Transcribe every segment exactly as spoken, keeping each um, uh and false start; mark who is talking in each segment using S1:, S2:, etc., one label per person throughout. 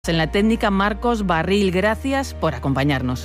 S1: En la técnica, Marcos Barril, gracias por acompañarnos.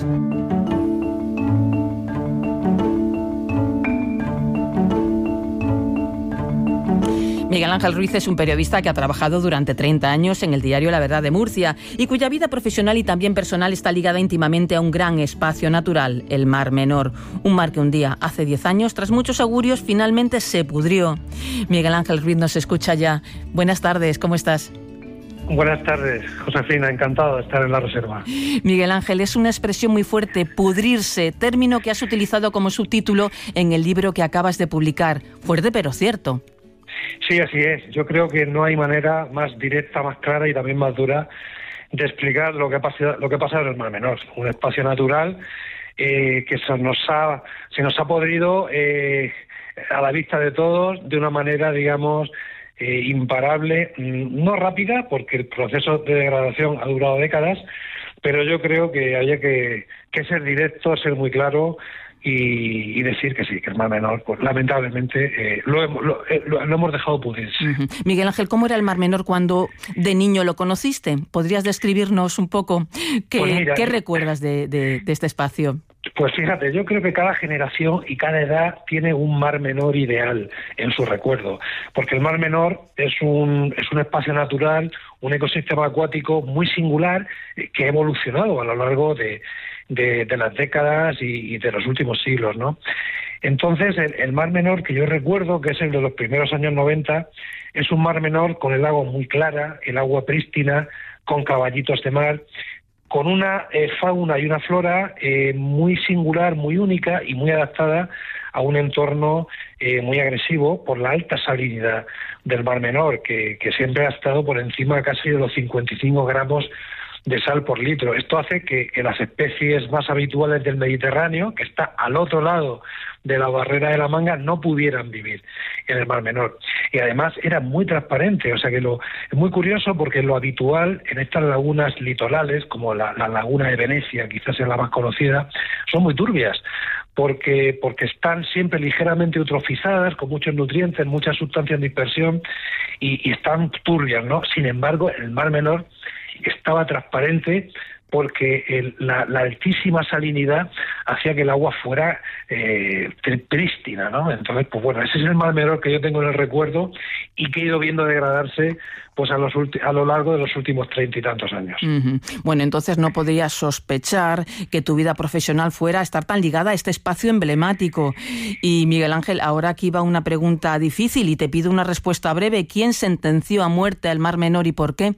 S1: Miguel Ángel Ruiz es un periodista que ha trabajado durante treinta años en el diario La Verdad de Murcia y cuya vida profesional y también personal está ligada íntimamente a un gran espacio natural, el Mar Menor. Un mar que un día, hace diez años, tras muchos augurios, finalmente se pudrió. Miguel Ángel Ruiz nos escucha ya. Buenas tardes, ¿cómo estás?
S2: Buenas tardes, Josefina, encantado de estar en la reserva.
S1: Miguel Ángel, es una expresión muy fuerte, pudrirse, término que has utilizado como subtítulo en el libro que acabas de publicar. Fuerte pero cierto.
S2: Sí, así es. Yo creo que no hay manera más directa, más clara y también más dura de explicar lo que pasa, lo que pasa en el Mar Menor. Un espacio natural eh, que se nos ha, se nos ha podrido eh, a la vista de todos de una manera, digamos, Eh, imparable, no rápida, porque el proceso de degradación ha durado décadas, pero yo creo que había que, que ser directo, ser muy claro y, y decir que sí, que el Mar Menor, pues lamentablemente, eh, lo, hemos, lo, eh, lo, lo hemos dejado pudrirse.
S1: Uh-huh. Miguel Ángel, ¿cómo era el Mar Menor cuando de niño lo conociste? ¿Podrías describirnos un poco qué, pues mira, qué recuerdas de, de, de este espacio?
S2: Pues fíjate, yo creo que cada generación y cada edad tiene un Mar Menor ideal en su recuerdo, porque el Mar Menor es un, es un espacio natural, un ecosistema acuático muy singular que ha evolucionado a lo largo de, de, de las décadas y, y de los últimos siglos, ¿no? Entonces, el, el Mar Menor que yo recuerdo, que es el de los primeros años noventa, es un Mar Menor con el agua muy clara, el agua prístina, con caballitos de mar, con una eh, fauna y una flora eh, muy singular, muy única y muy adaptada a un entorno eh, muy agresivo por la alta salinidad del Mar Menor, que, que siempre ha estado por encima casi de los cincuenta y cinco gramos de sal por litro. Esto hace que, que las especies más habituales del Mediterráneo, que está al otro lado de la barrera de la Manga, no pudieran vivir en el Mar Menor. Y además era muy transparente, o sea que lo es muy curioso porque lo habitual en estas lagunas litorales, como la, la laguna de Venecia, quizás es la más conocida, son muy turbias, porque porque están siempre ligeramente eutrofizadas, con muchos nutrientes, muchas sustancias de dispersión, y, y están turbias, ¿no? Sin embargo, el Mar Menor estaba transparente porque el, la, la altísima salinidad hacía que el agua fuera eh, prístina, ¿no? Entonces, pues bueno, ese es el Mar Menor que yo tengo en el recuerdo y que he ido viendo degradarse pues a, los ulti- a lo largo de los últimos treinta y tantos años.
S1: Uh-huh. Bueno, entonces no podrías sospechar que tu vida profesional fuera a estar tan ligada a este espacio emblemático. Y Miguel Ángel, ahora aquí va una pregunta difícil y te pido una respuesta breve. ¿Quién sentenció a muerte al Mar Menor y por qué?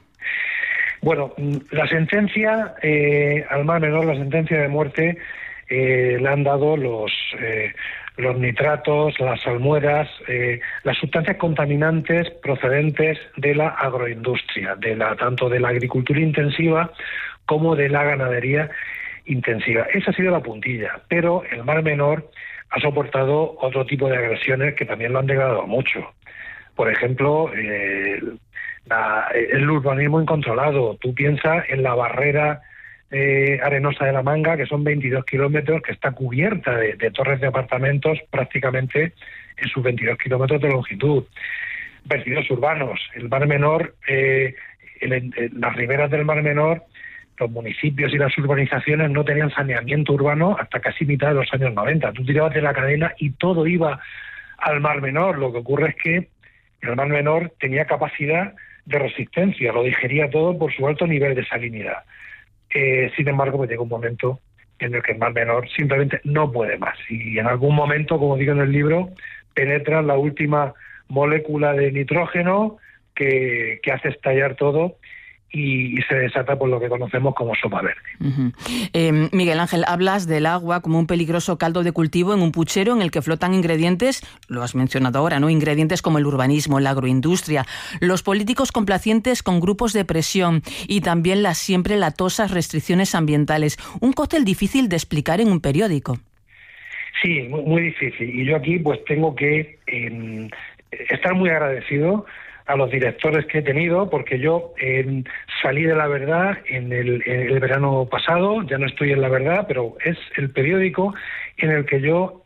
S2: Bueno, la sentencia eh, al Mar Menor, la sentencia de muerte, eh, le han dado los eh, los nitratos, las salmueras, eh, las sustancias contaminantes procedentes de la agroindustria, de la tanto de la agricultura intensiva como de la ganadería intensiva. Esa ha sido la puntilla, pero el Mar Menor ha soportado otro tipo de agresiones que también lo han degradado mucho. Por ejemplo, eh, La, el urbanismo incontrolado. Tú piensas en la barrera eh, arenosa de la Manga, que son veintidós kilómetros, que está cubierta de, de torres de apartamentos prácticamente en sus veintidós kilómetros de longitud. Vertidos urbanos. El Mar Menor, eh, el, el, las riberas del Mar Menor, los municipios y las urbanizaciones no tenían saneamiento urbano hasta casi mitad de los años noventa. Tú tirabas de la cadena y todo iba al Mar Menor. Lo que ocurre es que el Mar Menor tenía capacidad de resistencia, lo digería todo por su alto nivel de salinidad. Eh, sin embargo, pues llega un momento en el que el Mar Menor simplemente no puede más. Y en algún momento, como digo en el libro, penetra la última molécula de nitrógeno que, que hace estallar todo y, y se desata por lo que conocemos como sopa verde.
S1: Uh-huh. Eh, Miguel Ángel, hablas del agua como un peligroso caldo de cultivo en un puchero en el que flotan ingredientes, lo has mencionado ahora, ¿no? Ingredientes como el urbanismo, la agroindustria, los políticos complacientes con grupos de presión y también las siempre latosas restricciones ambientales. Un cóctel difícil de explicar en un periódico.
S2: Sí, muy, muy difícil. Y yo aquí pues tengo que eh, estar muy agradecido a los directores que he tenido, porque yo eh, salí de La Verdad en el, en el verano pasado, ya no estoy en La Verdad, pero es el periódico en el que yo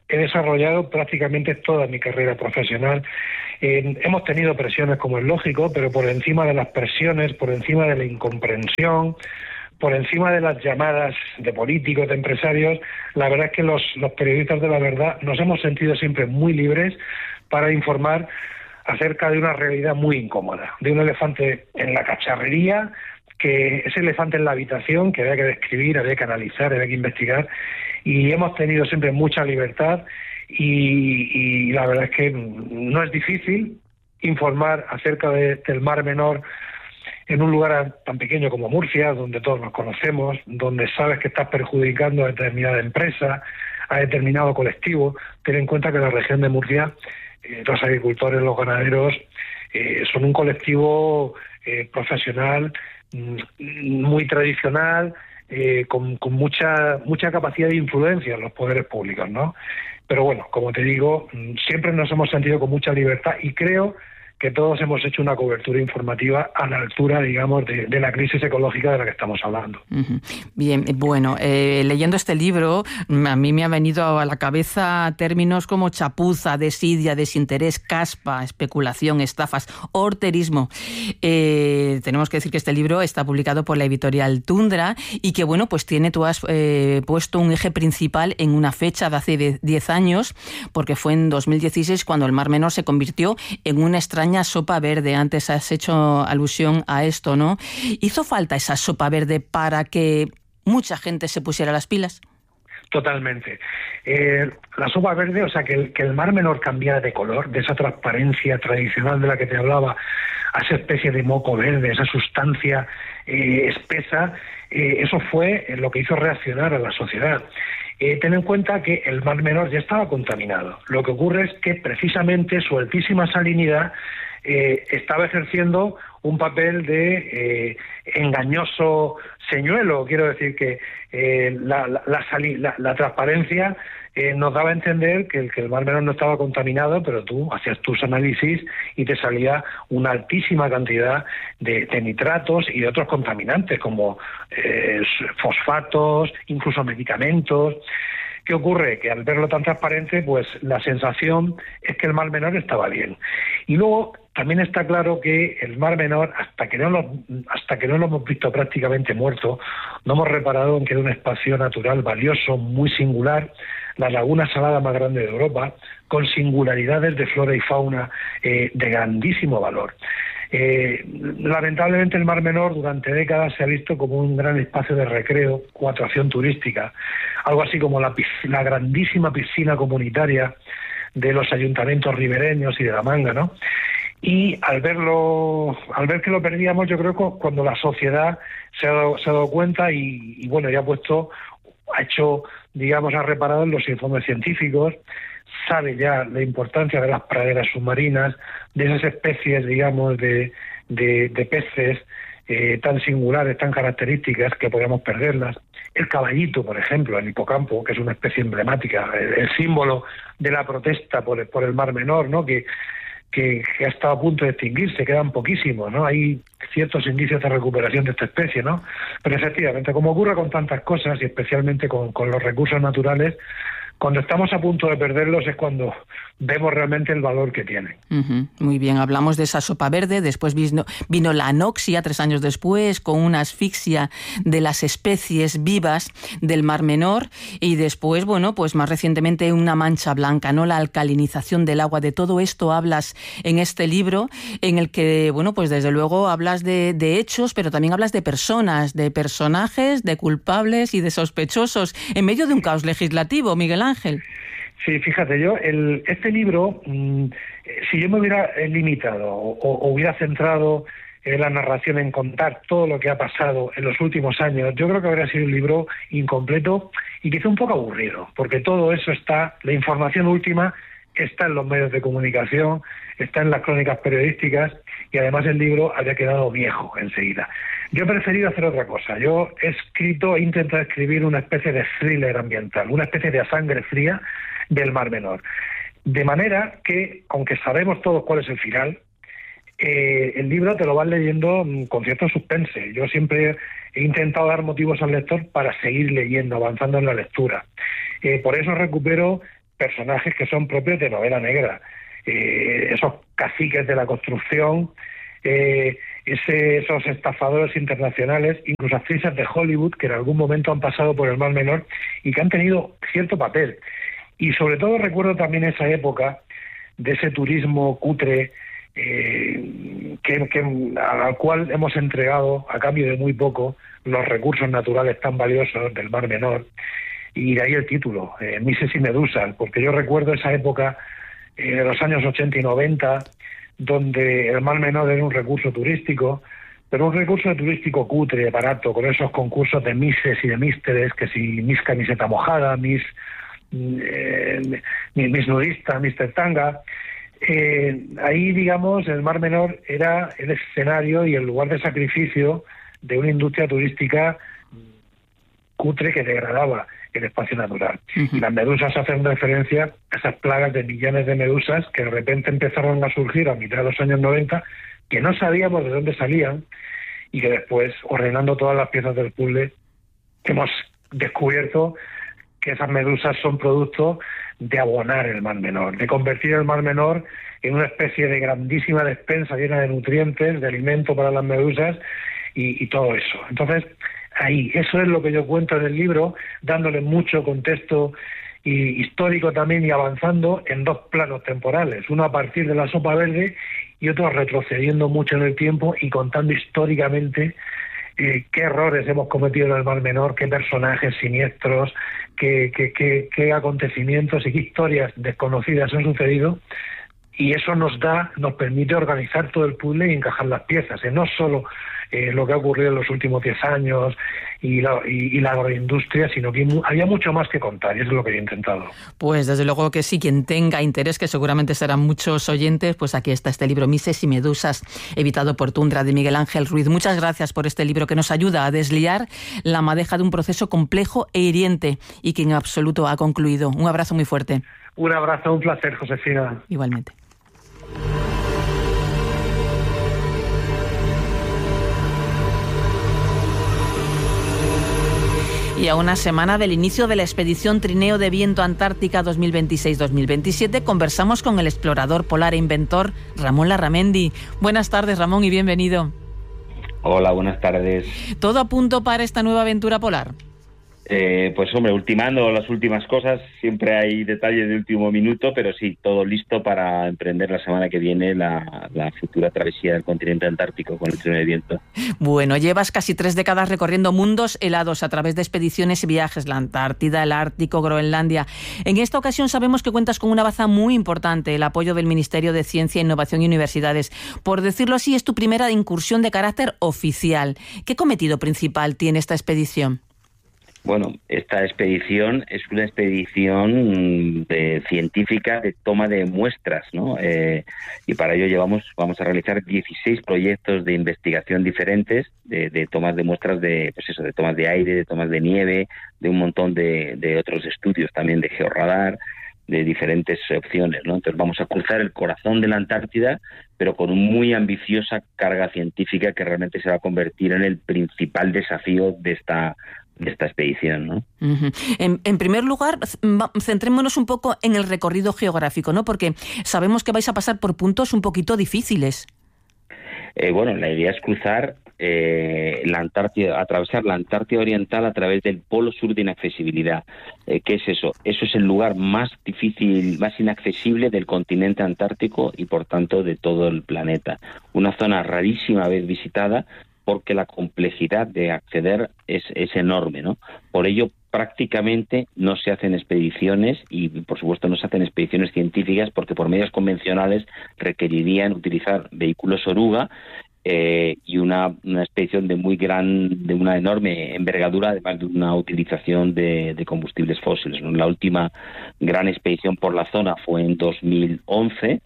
S2: he desarrollado prácticamente toda mi carrera profesional. Eh, hemos tenido presiones, como es lógico, pero por encima de las presiones, por encima de la incomprensión, por encima de las llamadas de políticos, de empresarios, la verdad es que los, los periodistas de la verdad nos hemos sentido siempre muy libres para informar acerca de una realidad muy incómoda, de un elefante en la cacharrería, que ese elefante en la habitación que había que describir, había que analizar, había que investigar, y hemos tenido siempre mucha libertad y, y la verdad es que no es difícil informar acerca de, del Mar Menor en un lugar tan pequeño como Murcia, donde todos nos conocemos, donde sabes que estás perjudicando a determinada empresa, a determinado colectivo. Ten en cuenta que la región de Murcia, eh, los agricultores, los ganaderos, eh, son un colectivo eh, profesional muy tradicional, eh, con, con mucha mucha capacidad de influencia en los poderes públicos, ¿no? Pero bueno, como te digo, siempre nos hemos sentido con mucha libertad y creo que todos hemos hecho una cobertura informativa a la altura, digamos, de, de la crisis ecológica de la que estamos hablando.
S1: Uh-huh. Bien, bueno, eh, leyendo este libro, a mí me ha venido a la cabeza términos como chapuza, desidia, desinterés, caspa, especulación, estafas, horterismo. Eh, tenemos que decir que este libro está publicado por la editorial Tundra y que, bueno, pues tiene, tú has eh, puesto un eje principal en una fecha de hace diez años, porque fue en dos mil dieciséis cuando el Mar Menor se convirtió en una extraña sopa verde. Antes has hecho alusión a esto, ¿no? ¿Hizo falta esa sopa verde para que mucha gente se pusiera las pilas?
S2: Totalmente. Eh, la sopa verde, o sea, que el, que el Mar Menor cambiara de color, de esa transparencia tradicional de la que te hablaba, a esa especie de moco verde, esa sustancia eh, espesa, eh, eso fue lo que hizo reaccionar a la sociedad. Eh, ten en cuenta que el Mar Menor ya estaba contaminado. Lo que ocurre es que precisamente su altísima salinidad eh, estaba ejerciendo un papel de eh, engañoso señuelo. Quiero decir que eh, la, la, la, sali, la, la transparencia eh, nos daba a entender que el, que el Mar Menor no estaba contaminado, pero tú hacías tus análisis y te salía una altísima cantidad de, de nitratos y de otros contaminantes como eh, fosfatos, incluso medicamentos. ¿Qué ocurre? Que al verlo tan transparente, pues la sensación es que el Mar Menor estaba bien. Y luego también está claro que el Mar Menor, hasta que no lo, hasta que no lo hemos visto prácticamente muerto, no hemos reparado en que era un espacio natural valioso, muy singular, la laguna salada más grande de Europa, con singularidades de flora y fauna eh, de grandísimo valor. Eh, lamentablemente el Mar Menor durante décadas se ha visto como un gran espacio de recreo o atracción turística, algo así como la, la grandísima piscina comunitaria de los ayuntamientos ribereños y de La Manga, ¿no? Y al verlo, al ver que lo perdíamos, yo creo que cuando la sociedad se ha dado, se ha dado cuenta y, y bueno, ya ha puesto, ha hecho, digamos, ha reparado en los informes científicos, sabe ya la importancia de las praderas submarinas, de esas especies, digamos, de, de, de peces eh, tan singulares, tan características que podemos perderlas. El caballito, por ejemplo, el hipocampo, que es una especie emblemática, el, el símbolo de la protesta por el, por el Mar Menor, ¿no? Que, que, que ha estado a punto de extinguirse, quedan poquísimos, ¿no? Hay ciertos indicios de recuperación de esta especie, ¿no? Pero efectivamente, como ocurre con tantas cosas, y especialmente con, con los recursos naturales, cuando estamos a punto de perderlos es cuando vemos realmente el valor que tienen.
S1: Uh-huh. Muy bien, hablamos de esa sopa verde, después vino, vino la anoxia tres años después, con una asfixia de las especies vivas del Mar Menor, y después, bueno, pues más recientemente una mancha blanca, ¿no? La alcalinización del agua. De todo esto hablas en este libro, en el que, bueno, pues desde luego hablas de, de hechos, pero también hablas de personas, de personajes, de culpables y de sospechosos, en medio de un caos legislativo, Miguel Ángel.
S2: Sí, fíjate, yo, el, este libro, mmm, si yo me hubiera limitado o, o hubiera centrado en la narración en contar todo lo que ha pasado en los últimos años, yo creo que habría sido un libro incompleto y quizá un poco aburrido, porque todo eso está, la información última está en los medios de comunicación, está en las crónicas periodísticas y además el libro había quedado viejo enseguida. Yo he preferido hacer otra cosa. Yo he escrito, he intentado escribir una especie de thriller ambiental, una especie de sangre fría del Mar Menor. De manera que, aunque sabemos todos cuál es el final, eh, el libro te lo vas leyendo con cierto suspense. Yo siempre he intentado dar motivos al lector para seguir leyendo, avanzando en la lectura. Eh, por eso recupero personajes que son propios de novela negra. Eh, esos caciques de la construcción, eh, ese, esos estafadores internacionales, incluso actrices de Hollywood que en algún momento han pasado por el Mar Menor y que han tenido cierto papel. Y sobre todo recuerdo también esa época de ese turismo cutre eh, que, que, al cual hemos entregado a cambio de muy poco los recursos naturales tan valiosos del Mar Menor. Y de ahí el título, eh, Mises y Medusas, porque yo recuerdo esa época eh, de los años ochenta y noventa, donde el Mar Menor era un recurso turístico, pero un recurso turístico cutre, barato, con esos concursos de Mises y de Místeres, que si Miss Camiseta Mojada, Miss, eh, Miss Nudista, Mister Tanga. Eh, ahí, digamos, el Mar Menor era el escenario y el lugar de sacrificio de una industria turística cutre que degradaba el espacio natural. Uh-huh. Y las medusas hacen referencia a esas plagas de millones de medusas que de repente empezaron a surgir a mitad de los años noventa, que no sabíamos de dónde salían y que después, ordenando todas las piezas del puzzle, hemos descubierto que esas medusas son producto de abonar el Mar Menor, de convertir el Mar Menor en una especie de grandísima despensa llena de nutrientes, de alimento para las medusas y, y todo eso. Entonces, ahí, eso es lo que yo cuento en el libro, dándole mucho contexto y histórico también y avanzando en dos planos temporales, uno a partir de la sopa verde y otro retrocediendo mucho en el tiempo y contando históricamente eh, qué errores hemos cometido en el Mar Menor, qué personajes siniestros, qué, qué, qué, qué acontecimientos y qué historias desconocidas han sucedido. Y eso nos da, nos permite organizar todo el puzzle y encajar las piezas, ¿eh? No solo eh, lo que ha ocurrido en los últimos diez años y la, y, y la agroindustria, sino que mu- había mucho más que contar, y eso es lo que he intentado.
S1: Pues desde luego que sí, quien tenga interés, que seguramente serán muchos oyentes, pues aquí está este libro, Mises y Medusas, editado por Tundra, de Miguel Ángel Ruiz. Muchas gracias por este libro que nos ayuda a desliar la madeja de un proceso complejo e hiriente y que en absoluto ha concluido. Un abrazo muy fuerte.
S2: Un abrazo, un placer, Josefina.
S1: Igualmente. Y a una semana del inicio de la expedición Trineo de Viento Antártica dos mil veintiséis dos mil veintisiete, conversamos con el explorador polar e inventor Ramón Larramendi. Buenas tardes, Ramón, y bienvenido.
S3: Hola, buenas tardes.
S1: ¿Todo a punto para esta nueva aventura polar?
S3: Eh, pues hombre, ultimando las últimas cosas, siempre hay detalles de último minuto, pero sí, todo listo para emprender la semana que viene la, la futura travesía del continente antártico con el trineo de viento.
S1: Bueno, llevas casi tres décadas recorriendo mundos helados a través de expediciones y viajes, la Antártida, el Ártico, Groenlandia. En esta ocasión sabemos que cuentas con una baza muy importante, el apoyo del Ministerio de Ciencia, Innovación y Universidades. Por decirlo así, es tu primera incursión de carácter oficial. ¿Qué cometido principal tiene esta expedición?
S3: Bueno, esta expedición es una expedición de, científica de toma de muestras, ¿no? Eh, y para ello llevamos, vamos a realizar dieciséis proyectos de investigación diferentes, de, de tomas de muestras de, pues eso, de tomas de aire, de tomas de nieve, de un montón de, de otros estudios también de georradar, de diferentes opciones, ¿no? Entonces vamos a cruzar el corazón de la Antártida, pero con una muy ambiciosa carga científica que realmente se va a convertir en el principal desafío de esta de esta expedición, ¿no?
S1: Uh-huh. En, en primer lugar, centrémonos un poco en el recorrido geográfico, ¿no? Porque sabemos que vais a pasar por puntos un poquito difíciles.
S3: Eh, bueno, la idea es cruzar eh, la Antártida, atravesar la Antártida Oriental a través del Polo Sur de Inaccesibilidad. Eh, ¿Qué es eso? Eso es el lugar más difícil, más inaccesible del continente antártico y, por tanto, de todo el planeta. Una zona rarísima a vez visitada, porque la complejidad de acceder es, es enorme, ¿no? Por ello, prácticamente no se hacen expediciones y, por supuesto, no se hacen expediciones científicas porque por medios convencionales requerirían utilizar vehículos oruga eh, y una, una expedición de muy gran, de una enorme envergadura, además de una utilización de, de combustibles fósiles, ¿no? La última gran expedición por la zona fue en dos mil once,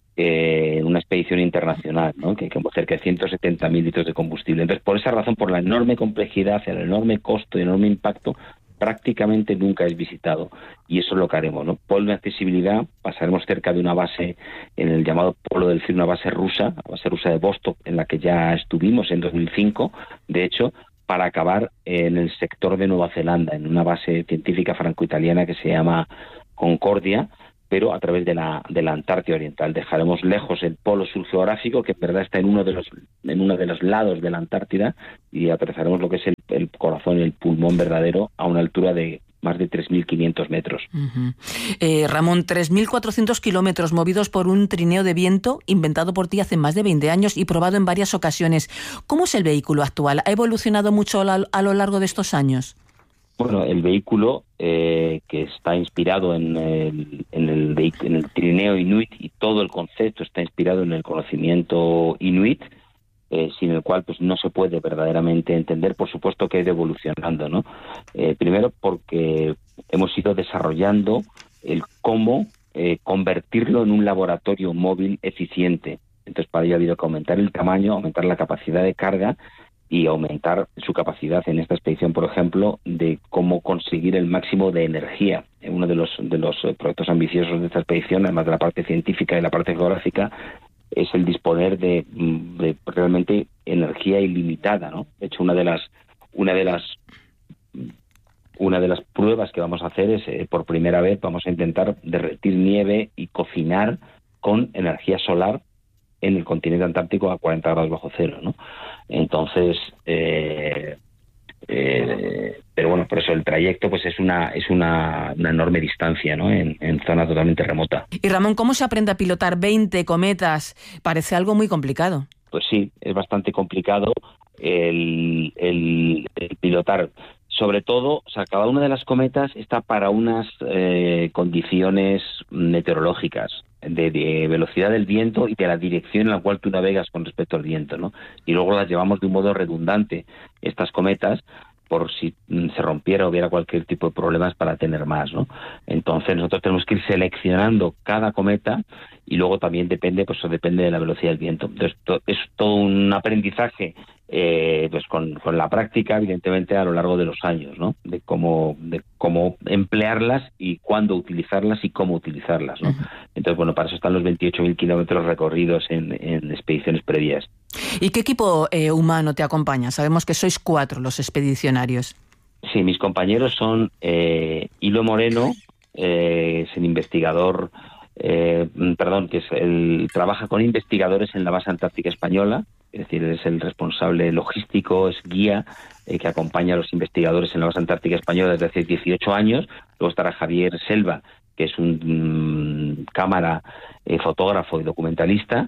S3: Eh, una expedición internacional, ¿no? que quemó cerca de ciento setenta mil litros de combustible. Entonces, por esa razón, por la enorme complejidad, el enorme costo y enorme impacto, prácticamente nunca es visitado. Y eso es lo que haremos, ¿no? Polo de accesibilidad, pasaremos cerca de una base, en el llamado Polo del Frío, una base rusa, la base rusa de Vostok, en la que ya estuvimos en dos mil cinco, de hecho, para acabar en el sector de Nueva Zelanda, en una base científica franco-italiana que se llama Concordia, pero a través de la de la Antártida Oriental. Dejaremos lejos el polo sur geográfico, que en verdad está en uno de los en uno de los lados de la Antártida, y aterrizaremos lo que es el, el corazón, el pulmón verdadero, a una altura de más de tres mil quinientos metros.
S1: Uh-huh. Eh, Ramón, tres mil cuatrocientos kilómetros movidos por un trineo de viento inventado por ti hace más de veinte años y probado en varias ocasiones. ¿Cómo es el vehículo actual? ¿Ha evolucionado mucho a, a lo largo de estos años?
S3: Bueno, el vehículo eh, que está inspirado en el, en, el vehic- en el trineo inuit, y todo el concepto está inspirado en el conocimiento inuit, eh, sin el cual pues no se puede verdaderamente entender. Por supuesto que ha ido evolucionando, ¿no? Eh, primero porque hemos ido desarrollando el cómo eh, convertirlo en un laboratorio móvil eficiente. Entonces, para ello ha habido que aumentar el tamaño, aumentar la capacidad de carga y aumentar su capacidad en esta expedición, por ejemplo, de cómo conseguir el máximo de energía. Uno de los de los proyectos ambiciosos de esta expedición, además de la parte científica y la parte geográfica, es el disponer de, de realmente energía ilimitada, ¿no? De hecho, una de las una de las una de las pruebas que vamos a hacer es, eh, por primera vez, vamos a intentar derretir nieve y cocinar con energía solar en el continente antártico a cuarenta grados bajo cero, ¿no? Entonces, eh, eh, pero bueno, por eso el trayecto pues es una es una, una enorme distancia, ¿no? En, en zona totalmente remota.
S1: Y Ramón, ¿cómo se aprende a pilotar veinte cometas? Parece algo muy complicado.
S3: Pues sí, es bastante complicado el, el, el pilotar. Sobre todo, o sea, cada una de las cometas está para unas eh, condiciones meteorológicas, de, de velocidad del viento y de la dirección en la cual tú navegas con respecto al viento, ¿no? Y luego las llevamos de un modo redundante, estas cometas, por si se rompiera o hubiera cualquier tipo de problemas, para tener más, ¿no? Entonces nosotros tenemos que ir seleccionando cada cometa, y luego también depende, pues depende de la velocidad del viento. Entonces to- es todo un aprendizaje, eh, pues con, con la práctica, evidentemente, a lo largo de los años, ¿no? De cómo de cómo emplearlas y cuándo utilizarlas y cómo utilizarlas, ¿no? Uh-huh. Entonces, bueno, para eso están los veintiocho mil kilómetros recorridos en, en expediciones previas.
S1: ¿Y qué equipo eh, humano te acompaña? Sabemos que sois cuatro los expedicionarios.
S3: Sí, mis compañeros son eh, Hilo Moreno, eh, es el investigador, eh, perdón, que es el trabaja con investigadores en la base antártica española, es decir, es el responsable logístico, es guía eh, que acompaña a los investigadores en la base antártica española desde hace dieciocho años. Luego estará Javier Selva, que es un mm, cámara, eh, fotógrafo y documentalista.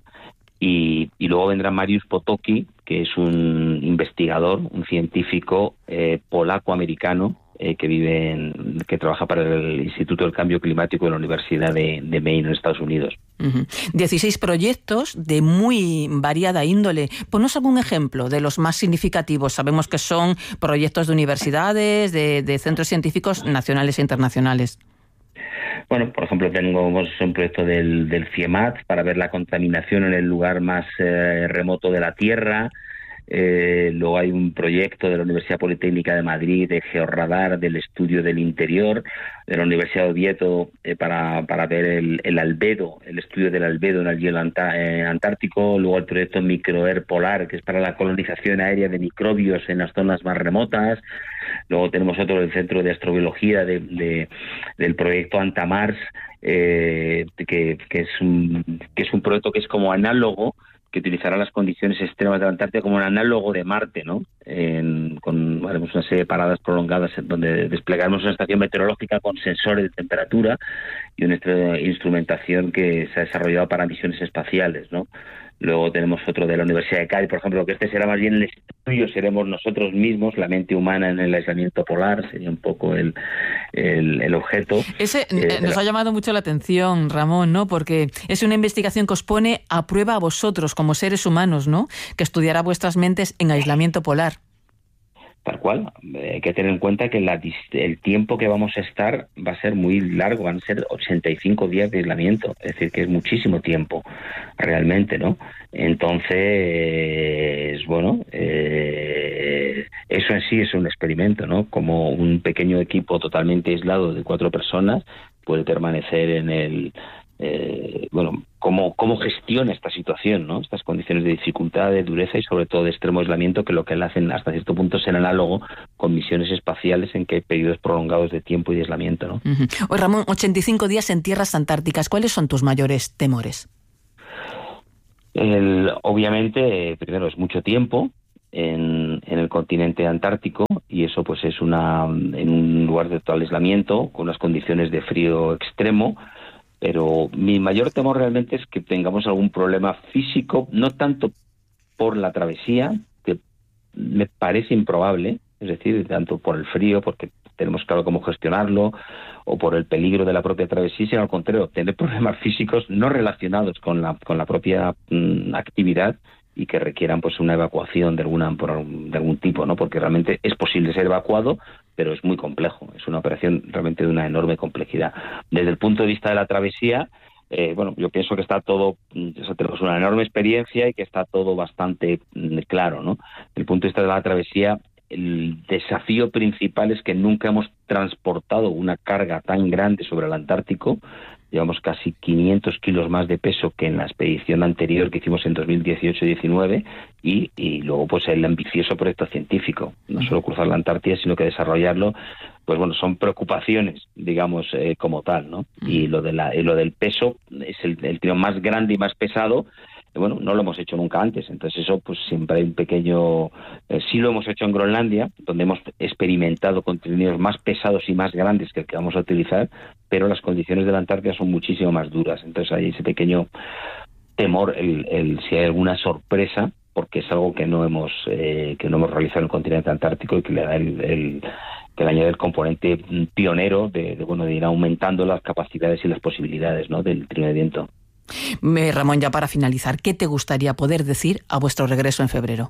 S3: Y, y luego vendrá Mariusz Potocki, que es un investigador, un científico eh, polaco-americano eh, que vive en, que trabaja para el Instituto del Cambio Climático de la Universidad de, de Maine, en Estados Unidos.
S1: Uh-huh. dieciséis proyectos de muy variada índole. Ponos algún ejemplo de los más significativos. Sabemos que son proyectos de universidades, de, de centros científicos nacionales e internacionales.
S3: Bueno, por ejemplo, tenemos un proyecto del, del CIEMAT para ver la contaminación en el lugar más eh, remoto de la Tierra. Eh, luego hay un proyecto de la Universidad Politécnica de Madrid de georradar del estudio del interior, de la Universidad de Oviedo eh, para, para ver el, el albedo, el estudio del albedo en el hielo antá- eh, antártico. Luego el proyecto Microair Polar, que es para la colonización aérea de microbios en las zonas más remotas. Luego tenemos otro del Centro de Astrobiología de, de, del proyecto Antamars, eh, que, que, es un, que es un proyecto que es como análogo, que utilizará las condiciones extremas de la Antártida como un análogo de Marte, ¿no? En, con, haremos una serie de paradas prolongadas en donde desplegaremos una estación meteorológica con sensores de temperatura y una instrumentación que se ha desarrollado para misiones espaciales, ¿no? Luego tenemos otro de la Universidad de Cádiz, por ejemplo, que este será más bien el estudio, seremos nosotros mismos, la mente humana en el aislamiento polar, sería un poco el, el, el objeto.
S1: Ese eh, nos la... ha llamado mucho la atención, Ramón, ¿no? Porque es una investigación que os pone a prueba a vosotros como seres humanos, ¿no? Que estudiará vuestras mentes en aislamiento polar.
S3: Tal cual. Eh, hay que tener en cuenta que la, el tiempo que vamos a estar va a ser muy largo, van a ser ochenta y cinco días de aislamiento, es decir, que es muchísimo tiempo, realmente, ¿no? Entonces, bueno, eh, eso en sí es un experimento, ¿no? Como un pequeño equipo totalmente aislado de cuatro personas puede permanecer en el... Eh, bueno, cómo, cómo gestiona esta situación, ¿no? Estas condiciones de dificultad, de dureza y sobre todo de extremo aislamiento, que lo que le hacen hasta cierto punto es el análogo con misiones espaciales en que hay periodos prolongados de tiempo y de aislamiento, ¿no?
S1: Uh-huh. Oye, Ramón, ochenta y cinco días en tierras antárticas, ¿cuáles son tus mayores temores?
S3: El, obviamente, eh, primero es mucho tiempo en, en el continente antártico, y eso pues es una en un lugar de total aislamiento, con unas condiciones de frío extremo. Pero mi mayor temor realmente es que tengamos algún problema físico, no tanto por la travesía, que me parece improbable, es decir, tanto por el frío, porque tenemos claro cómo gestionarlo, o por el peligro de la propia travesía, sino al contrario, tener problemas físicos no relacionados con la con la propia mm, actividad, y que requieran pues una evacuación de alguna por algún, de algún tipo, ¿no? Porque realmente es posible ser evacuado, pero es muy complejo, es una operación realmente de una enorme complejidad. Desde el punto de vista de la travesía, eh, bueno, yo pienso que está todo, o sea, tenemos una enorme experiencia y que está todo bastante mm, claro, ¿no? Desde el punto de vista de la travesía, el desafío principal es que nunca hemos transportado una carga tan grande sobre el Antártico. Llevamos casi quinientos kilos más de peso que en la expedición anterior que hicimos en dos mil dieciocho diecinueve, y, y luego pues el ambicioso proyecto científico, no solo cruzar la Antártida sino que desarrollarlo, pues bueno, son preocupaciones, digamos, eh, como tal, ¿no? Y lo de la y lo del peso es el, el trío más grande y más pesado. Bueno, no lo hemos hecho nunca antes, entonces eso pues siempre hay un pequeño... Eh, sí lo hemos hecho en Groenlandia, donde hemos experimentado contenidos más pesados y más grandes que el que vamos a utilizar, pero las condiciones de la Antártida son muchísimo más duras, entonces hay ese pequeño temor, el, el si hay alguna sorpresa, porque es algo que no hemos eh, que no hemos realizado en el continente antártico, y que le da el... el que le añade el componente pionero de, de, bueno, de ir aumentando las capacidades y las posibilidades, ¿no?, del trineo de viento.
S1: Ramón, ya para finalizar, ¿qué te gustaría poder decir a vuestro regreso en febrero?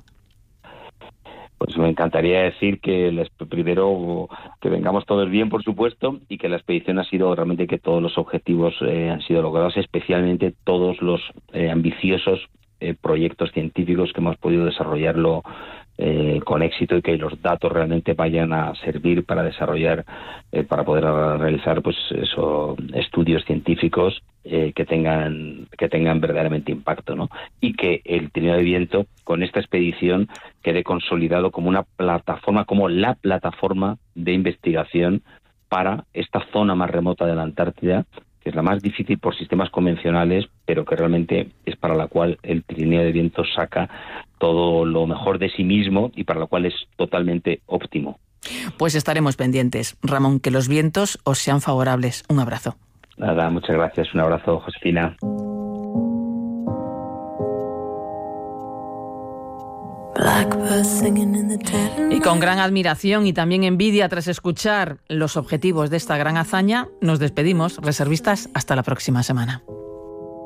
S3: Pues me encantaría decir que les, primero que vengamos todos bien, por supuesto, y que la expedición ha sido realmente que todos los objetivos eh, han sido logrados, especialmente todos los eh, ambiciosos eh, proyectos científicos que hemos podido desarrollarlo eh, con éxito, y que los datos realmente vayan a servir para desarrollar, eh, para poder realizar pues eso, estudios científicos eh, que tengan que tengan verdaderamente impacto, ¿no? Y que el trineo de viento con esta expedición quede consolidado como una plataforma, como la plataforma de investigación para esta zona más remota de la Antártida, que es la más difícil por sistemas convencionales, pero que realmente es para la cual el trineo de viento saca todo lo mejor de sí mismo y para la cual es totalmente óptimo.
S1: Pues estaremos pendientes. Ramón, que los vientos os sean favorables. Un abrazo.
S3: Nada, muchas gracias. Un abrazo, Josefina.
S1: Y con gran admiración y también envidia tras escuchar los objetivos de esta gran hazaña, nos despedimos. Reservistas, hasta la próxima semana.